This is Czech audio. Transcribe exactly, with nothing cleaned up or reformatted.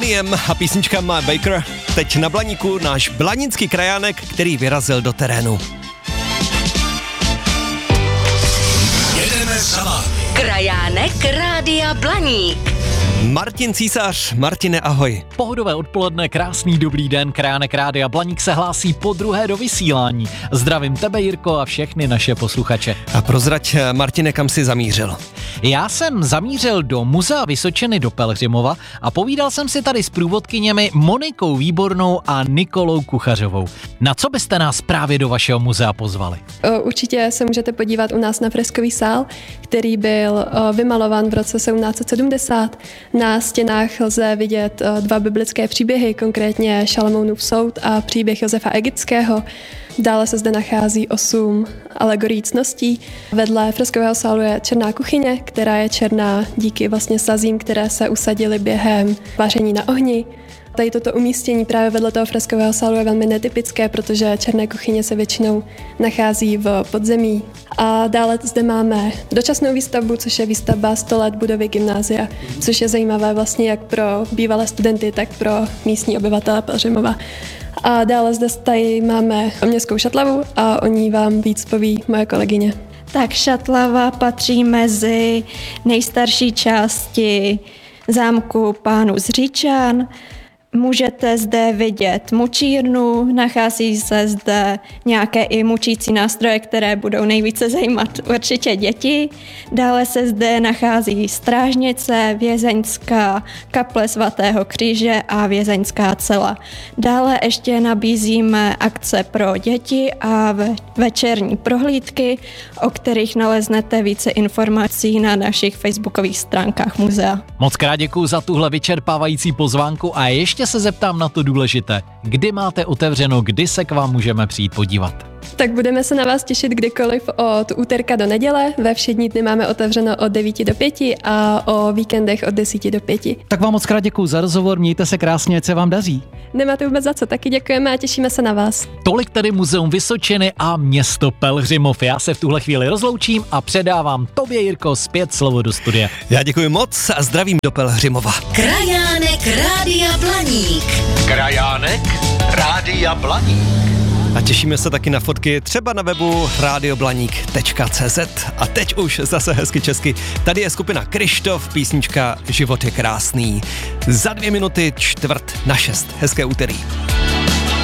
R E M a písnička My Baker. Teď na Blaníku náš blaninský krajánek, který vyrazil do terénu. Jedeme za vámi. Krajánek Rádia Blaník. Martin Císař. Martine, ahoj. Pohodové odpoledne, krásný dobrý den, krajánek Rádia Blaník se hlásí po druhé do vysílání. Zdravím tebe, Jirko, a všechny naše posluchače. A prozrať, Martine, kam jsi zamířil? Já jsem zamířil do Muzea Vysočiny do Pelhřimova a povídal jsem si tady s průvodkyněmi Monikou Výbornou a Nikolou Kuchařovou. Na co byste nás právě do vašeho muzea pozvali? Určitě se můžete podívat u nás na freskový sál, který byl vymalován v roce sedmnáct set sedmdesát. Na stěnách lze vidět dva biblické příběhy, konkrétně Šalamounův soud a příběh Josefa Egyptského. Dále se zde nachází osm alegorií ctností. Vedle freskového sálu je černá kuchyně, která je černá díky vlastně sazím, které se usadily během vaření na ohni. Tady toto umístění právě vedle toho freskového sálu je velmi netypické, protože černé kuchyně se většinou nachází v podzemí. A dále zde máme dočasnou výstavbu, což je výstavba sto let budovy gymnázia, což je zajímavé vlastně jak pro bývalé studenty, tak pro místní obyvatele Pelhřimova. A dále zde tady máme městskou šatlavu a o ní vám víc poví moje kolegyně. Tak šatlava patří mezi nejstarší části zámku pánů z Říčan. Můžete zde vidět mučírnu, nachází se zde nějaké i mučící nástroje, které budou nejvíce zajímat určitě děti. Dále se zde nachází strážnice, vězeňská kaple svatého kříže a vězeňská cela. Dále ještě nabízíme akce pro děti a večerní prohlídky, o kterých naleznete více informací na našich facebookových stránkách muzea. Moc krát děkuju za tuhle vyčerpávající pozvánku a ještě se zeptám na to důležité. Kdy máte otevřeno, kdy se k vám můžeme přijít podívat? Tak budeme se na vás těšit kdykoliv od úterka do neděle. Ve všední dny máme otevřeno od devíti do pěti a o víkendech od desíti do pěti. Tak vám moc krát děkuju za rozhovor, mějte se krásně, ať se vám daří. Nemáte vůbec za co, taky děkujeme a těšíme se na vás. Tolik tedy Muzeum Vysočiny a město Pelhřimov. Já se v tuhle chvíli rozloučím a předávám tobě, Jirko, zpět slovo do studia. Já děkuji moc a zdravím do Pelhřimova. Krajánek Rádia Blaník. Krajánek Rádia Blaník. A těšíme se taky na fotky třeba na webu radioblaník tečka cé zet. A teď už zase hezky česky. Tady je skupina Kryštof, písnička Život je krásný. Za dvě minuty čtvrt na šest. Hezké úterý.